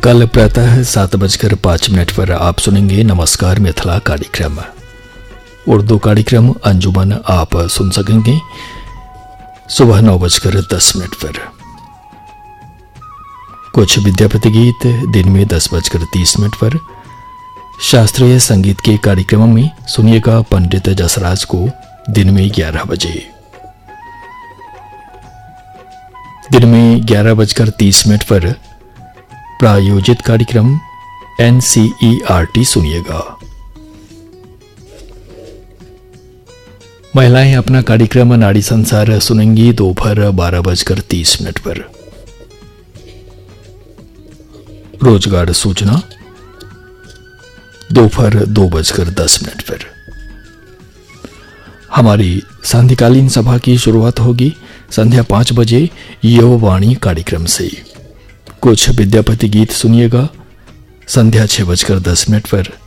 कल प्रातः 7:05 पर आप सुनेंगे नमस्कार मिथिला कार्यक्रम। उर्दू कार्यक्रम अंजुमन आप सुन सकेंगे सुबह 9:10 पर। कुछ विद्यापति गीत दिन में 10:30 पर। शास्त्रीय संगीत के कार्यक्रम में सुनिएगा पंडित जसराज को दिन में 11 बजे। दिन में 11:30 पर प्रायोजित कार्यक्रम NCERT सुनिएगा। महिलाएं अपना कार्यक्रम नाड़ी संसार सुनेंगी दोपहर 12:30 पर। रोजगार सूचना दोपहर 2:10 पर। हमारी सांध्यकालीन सभा की शुरुआत होगी संध्या 5 बजे युववाणी कार्यक्रम से। कुछ विद्यापति गीत सुनिएगा संध्या 6:10 पर।